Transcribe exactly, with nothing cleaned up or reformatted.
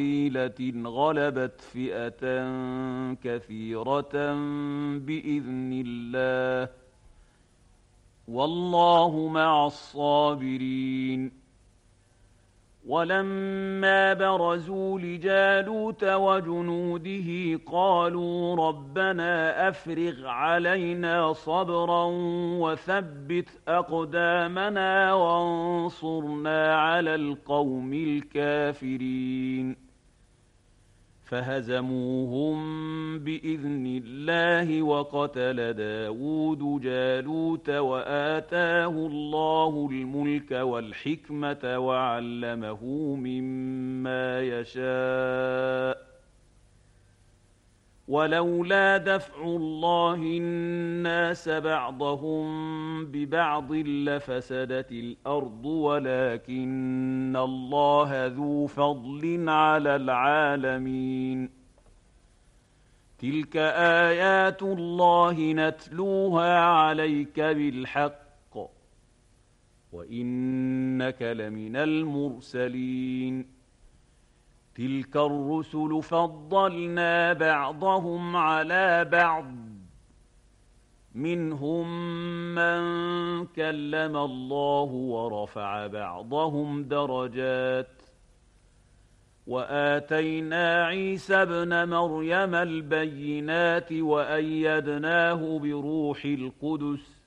قليلة غلبت فئة كثيرة بإذن الله والله مع الصابرين. ولما برزوا لجالوت وجنوده قالوا ربنا أفرغ علينا صبرا وثبت أقدامنا وانصرنا على القوم الكافرين. فهزموهم بإذن الله وقتل داود جالوت وآتاه الله الملك والحكمة وعلمه مما يشاء. ولولا دفع الله الناس بعضهم ببعض لفسدت الأرض ولكن الله ذو فضل على العالمين. تلك آيات الله نتلوها عليك بالحق وإنك لمن المرسلين. تلك الرسل فضلنا بعضهم على بعض منهم من كلم الله ورفع بعضهم درجات وآتينا عيسى ابن مريم البينات وأيدناه بروح القدس